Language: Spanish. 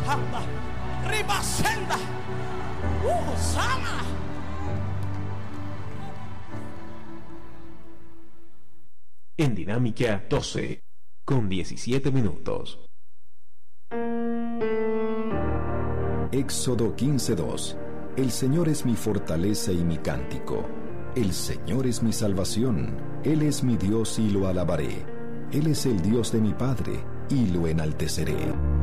Anda, ribasenda, sama. En Dinámica 12, con 17 minutos. Éxodo 15:2. El Señor es mi fortaleza y mi cántico. El Señor es mi salvación. Él es mi Dios y lo alabaré. Él es el Dios de mi Padre y lo enalteceré.